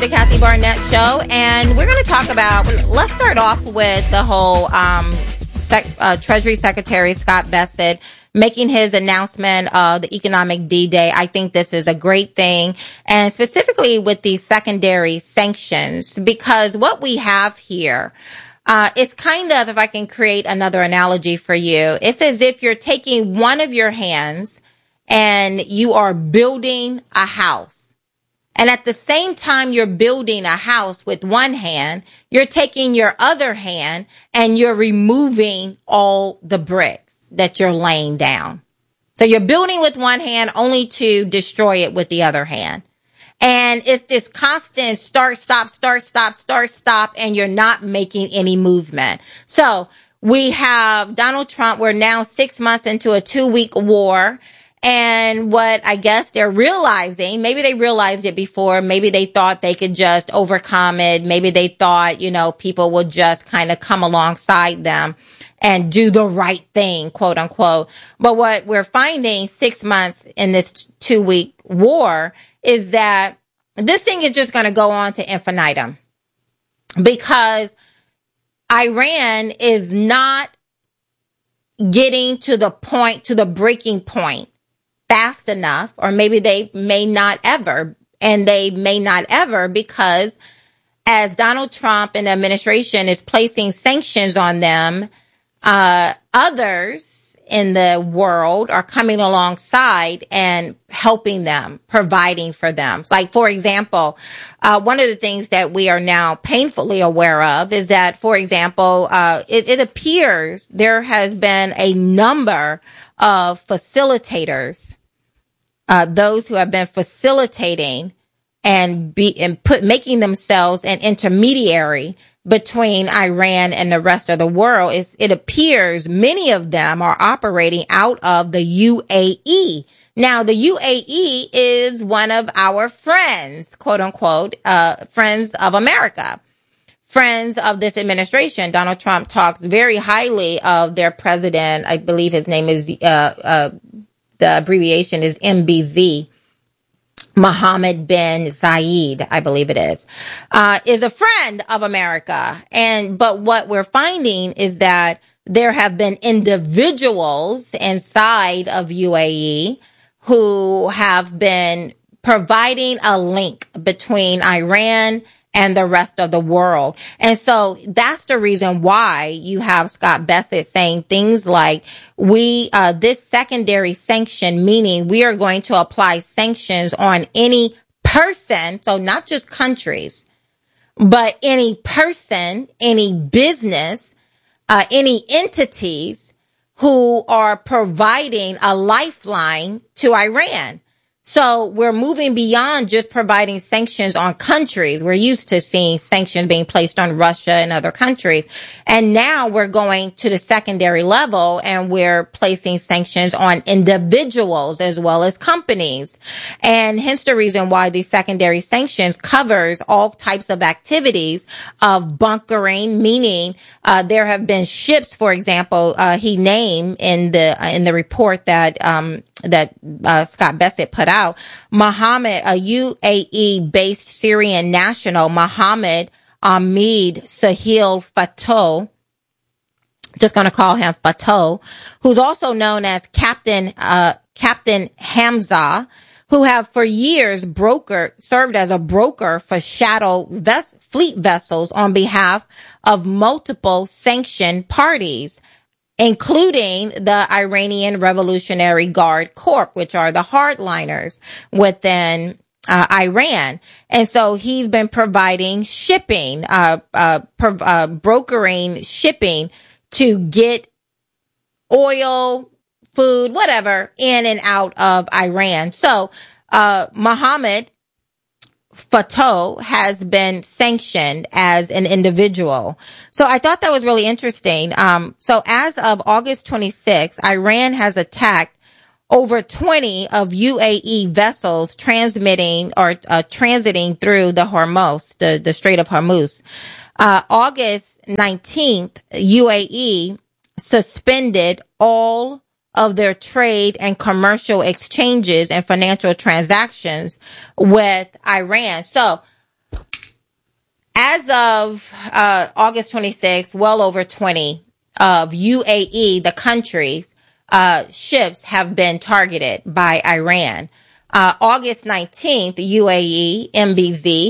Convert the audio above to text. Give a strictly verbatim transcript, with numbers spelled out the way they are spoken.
the Kathy Barnett Show, and we're going to talk about, let's start off with the whole um, sec, uh, Treasury Secretary Scott Bessent making his announcement of the economic D-Day. I think this is a great thing, and specifically with these secondary sanctions, because what we have here uh, is kind of, if I can create another analogy for you, it's as if you're taking one of your hands and you are building a house. And at the same time you're building a house with one hand, you're taking your other hand and you're removing all the bricks that you're laying down. So you're building with one hand only to destroy it with the other hand. And it's this constant start, stop, start, stop, start, stop, and you're not making any movement. So we have Donald Trump. We're now six months into a two-week war. And what I guess they're realizing, maybe they realized it before, maybe they thought they could just overcome it. Maybe they thought, you know, people would just kind of come alongside them and do the right thing, quote unquote. But what we're finding six months in this two week war is that this thing is just going to go on to infinitum, because Iran is not getting to the point, to the breaking point fast enough, or maybe they may not ever, and they may not ever because as Donald Trump and the administration is placing sanctions on them, uh, others in the world are coming alongside and helping them, providing for them. Like, for example, uh, one of the things that we are now painfully aware of is that, for example, uh, it, it appears there has been a number of facilitators, uh, those who have been facilitating and be and put making themselves an intermediary between Iran and the rest of the world. Is it appears many of them are operating out of the U A E. Now, the U A E is one of our friends, quote unquote, uh, friends of America, friends of this administration. Donald Trump talks very highly of their president. I believe his name is, uh, uh, the abbreviation is M B Z. Mohammed bin Zayed, I believe it is, uh, is a friend of America. And, but what we're finding is that there have been individuals inside of U A E who have been providing a link between Iran and the rest of the world. And so that's the reason why you have Scott Bessent saying things like, we, uh, this secondary sanction, meaning we are going to apply sanctions on any person, so not just countries, but any person, any business, uh, any entities who are providing a lifeline to Iran. So we're moving beyond just providing sanctions on countries. We're used to seeing sanctions being placed on Russia and other countries. And now we're going to the secondary level and we're placing sanctions on individuals as well as companies. And hence the reason why these secondary sanctions covers all types of activities of bunkering, meaning uh, there have been ships, for example, uh, he named in the uh, in the report that um that uh, Scott Bessent put out, Mohammed, a U A E-based Syrian national, Mohammed Ahmed Sahil Fatou, just going to call him Fatou, who's also known as Captain uh Captain Hamza, who have for years broker served as a broker for shadow ves- fleet vessels on behalf of multiple sanctioned parties, including the Iranian Revolutionary Guard Corps, which are the hardliners within uh, Iran. And so he's been providing shipping, uh, uh, pro- uh, brokering shipping to get oil, food, whatever, in and out of Iran. So uh, Mohammed Fatou has been sanctioned as an individual. So I thought that was really interesting. Um, so as of August twenty-sixth, Iran has attacked over twenty of U A E vessels transmitting or uh, transiting through the Hormuz, the, the Strait of Hormuz. Uh, August nineteenth, U A E suspended all of their trade and commercial exchanges and financial transactions with Iran. So as of uh, August twenty-sixth, well over twenty of U A E, the country's uh, ships have been targeted by Iran. Uh, August nineteenth, U A E, M B Z,